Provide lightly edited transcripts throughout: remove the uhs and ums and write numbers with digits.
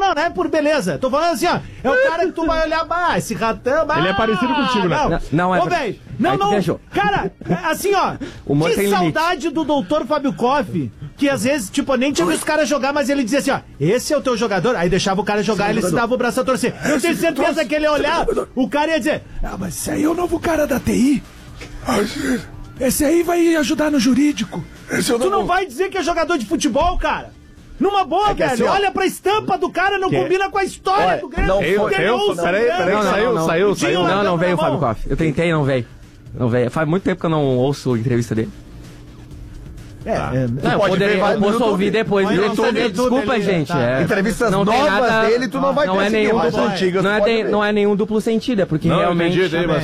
não é por beleza. Tô falando assim, ó. É o cara que tu vai olhar, esse ratão, Ele é parecido contigo, né? Não é. Ô, velho, não. Cara, assim, ó. Que saudade do doutor Fábio Koff, que às vezes, tipo, nem tinha visto os caras jogar, mas ele dizia assim, ó, esse é o teu jogador. Aí deixava o cara jogar, ele se dava o braço a torcer. Eu tenho certeza que ele ia olhar, o cara ia dizer, mas esse aí é o novo cara da TI. Esse aí vai ajudar no jurídico. Tu não vai dizer que é jogador de futebol, cara? Numa boa, velho. Assim, olha pra estampa do cara, não combina com a história do Grêmio. Saiu. Não veio o Fábio Koff. Eu tentei, não veio. Faz muito tempo que eu não ouço a entrevista dele. Eu posso ouvir depois. Desculpa, gente. Entrevistas novas dele, tu não vai conseguir. Não é nenhum duplo sentido, é porque realmente...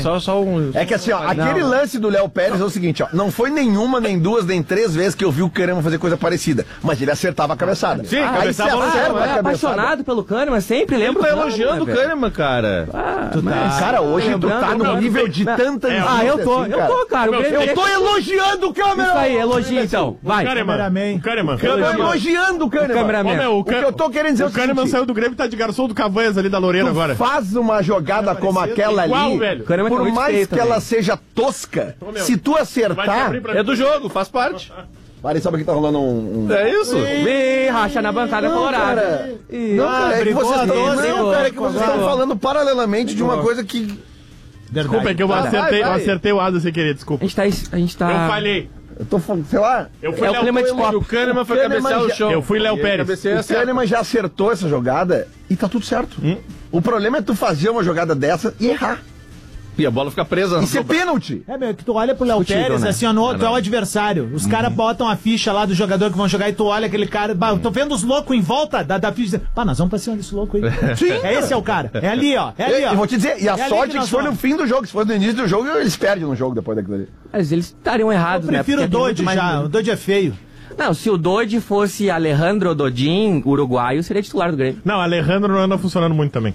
É que assim, ó, aquele lance do Léo Pérez é o seguinte, ó, não foi nenhuma, nem duas, nem três vezes que eu vi o Kahneman fazer coisa parecida, mas ele acertava a cabeçada. Sim, cabeçava. É apaixonado pelo Kahneman, sempre lembro. Ele tá elogiando o Kahneman, cara. Cara, hoje tu tá no nível de tantas... Eu tô, cara. Eu tô elogiando o Kahneman. Isso aí, elogia então. Vai. O Kahneman. Eu tô elogiando o Kahneman. O que eu tô querendo dizer é o Kahneman saiu do Grêmio e tá de garçom do Cavanhas ali da Lorena agora. Faz uma jogada como aquela ali, velho. por mais que ela seja tosca, se tu acertar... É do jogo, faz parte. Parei só porque tá rolando É isso? Racha na bancada colorada. Não, cara, é que vocês estão falando paralelamente de uma coisa que... Desculpa, é que eu acertei o Asa sem querer, desculpa. A gente tá... Eu falhei. Eu tô falando, sei lá... Eu fui o Kahneman foi cabecear o chão. Eu fui Léo Pérez. O Kahneman já acertou essa jogada e tá tudo certo. O problema é tu fazer uma jogada dessa e errar. E a bola fica presa. Isso é pênalti. Que tu olha pro Léo Pérez, né? Assim, ó, tu é o adversário. Os caras botam a ficha lá do jogador que vão jogar e tu olha aquele cara. Eu tô vendo os loucos em volta da ficha. Nós vamos pra cima desse louco aí. Sim. Esse é o cara. É ali, ó. Eu vou te dizer, e a sorte que se for no fim do jogo, se for no início do jogo, eles perdem no jogo depois daquilo ali. Mas eles estariam errados, né? Eu prefiro o Dodge já. O Dodge é feio. Não, se o Dodge fosse Alejandro Dodin, uruguaio, seria titular do Grêmio. Não, Alejandro não anda funcionando muito também.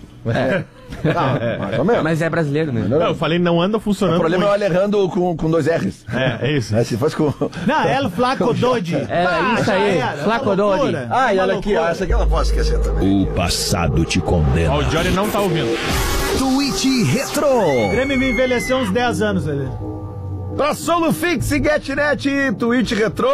Mais ou menos. Mas é brasileiro, né? Não, eu falei não anda funcionando muito. O problema é o Alejandro com dois R's. É isso. Se fosse com... Não, El Flaco Dodge. Isso aí, Flaco Dodge. E olha aqui, essa aqui eu não posso esquecer também. O passado te condena. O Johnny não tá ouvindo. Tweet Retro. O Grêmio me envelheceu uns 10 anos ali. Pra Solufix e GetNet, Twitch Retro,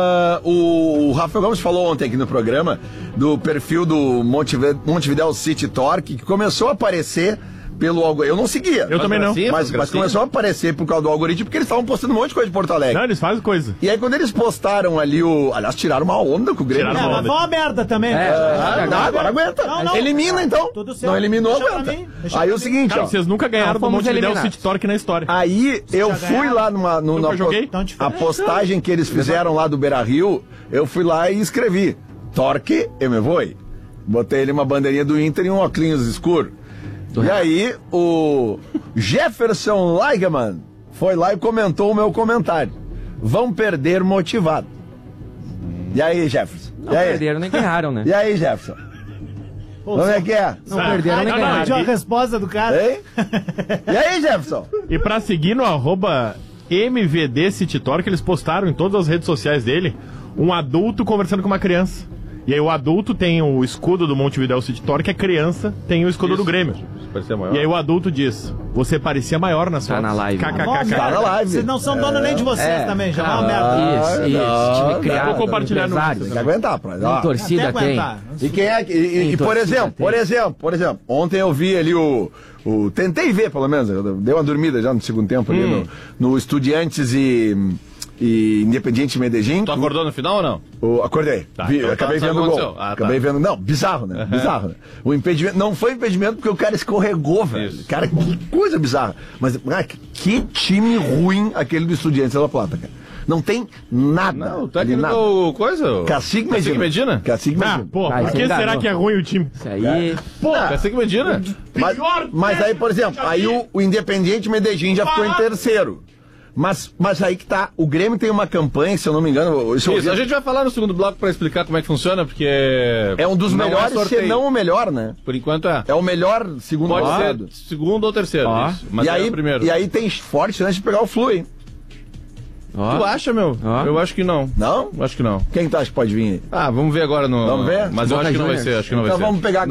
o Rafael Gomes falou ontem aqui no programa do perfil do Montevidéu City Torque, que começou a aparecer pelo algoritmo. Eu não seguia. Eu também não. Mas começou a aparecer por causa do algoritmo, porque eles estavam postando um monte de coisa de Porto Alegre. Não, eles fazem coisa. E aí quando eles postaram ali aliás, tiraram uma onda com o Grêmio. Mas foi uma merda também. Agora aguenta. Não. Elimina então. Tudo certo. Não eliminou, aguenta. Aí o seguinte, cara, vocês nunca ganharam do Montevidéu City Torque na história. Aí eu fui lá na postagem que eles fizeram lá do Beira-Rio, eu fui lá e escrevi Torque e me voe. Botei ele uma bandeirinha do Inter e um óculos escuro. E aí, o Jefferson Leigeman foi lá e comentou o meu comentário. Vão perder motivado. E aí, Jefferson? Não perderam nem ganharam, né? E aí, Jefferson? Como é que é? Não perderam nem ganharam. Tinha a resposta do cara. Hein? E aí, Jefferson? E pra seguir no @MVD City Torque, eles postaram em todas as redes sociais dele um adulto conversando com uma criança. E aí o adulto tem o escudo do Montevidéu City Torque, a criança tem o escudo do Grêmio. E aí o adulto diz, você parecia maior na sua... Tá na live. Tá na live. Vocês não são dono nem de vocês também, já é uma merda. Isso, time criado. Vou compartilhar no Tem que aguentar, Tem torcida, tem. E quem é que... E por exemplo, ontem eu vi ali tentei ver, pelo menos, eu dei uma dormida já no segundo tempo ali no Estudiantes e Independiente Medellín. Tu acordou no final ou não? Acordei. Tá, acabei vendo o gol. Acabei vendo. Não, bizarro, né? Bizarro, né? O impedimento. Não foi impedimento porque o cara escorregou, velho. Isso. Cara, que coisa bizarra. Mas, que time ruim aquele do Estudiantes da Plata, cara. Não tem nada. Não, o técnico coisa? Cacique Medina. Cacique Medina. Por que será que é ruim o time? Isso aí. Cacique Medina. Mas aí, por exemplo, aí o Independiente Medellín já ficou em terceiro. Mas aí que tá, o Grêmio tem uma campanha, se eu não me engano... Isso, a gente vai falar no segundo bloco pra explicar como é que funciona, porque... É um dos melhores, se não o melhor, né? Por enquanto é. É o melhor segundo Pode lado. ser segundo ou terceiro, isso. Mas é o primeiro. E aí tem forte chance de pegar o Flu, hein? Tu acha, meu? Eu acho que não. Não? Acho que não. Quem tu acha que pode vir aí? Vamos ver agora no... Vamos ver? Mas eu acho que não vai ser, Então vamos pegar